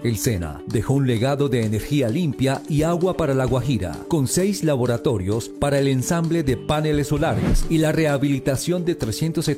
El SENA dejó un legado de energía limpia y agua para La Guajira, con 6 laboratorios para el ensamble de paneles solares y la rehabilitación de 370